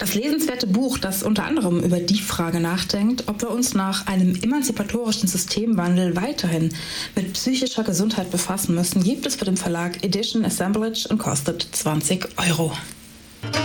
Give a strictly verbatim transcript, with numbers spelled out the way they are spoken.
Das lesenswerte Buch, das unter anderem über die Frage nachdenkt, ob wir uns nach einem emanzipatorischen Systemwandel weiterhin mit psychischer Gesundheit befassen müssen, gibt es für den Verlag Edition Assemblage und kostet zwanzig Euro.